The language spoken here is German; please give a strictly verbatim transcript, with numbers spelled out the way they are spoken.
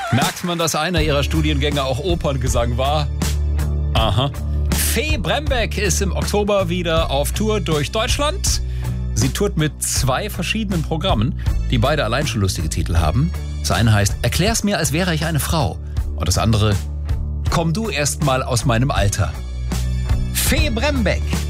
Merkt man, dass einer ihrer Studiengänge auch Operngesang war? Aha. Fee Brembeck ist im Oktober wieder auf Tour durch Deutschland. Sie tourt mit zwei verschiedenen Programmen, die beide allein schon lustige Titel haben. Das eine heißt, erklär's mir, als wäre ich eine Frau. Und das andere, komm du erst mal aus meinem Alter. Fee Brembeck.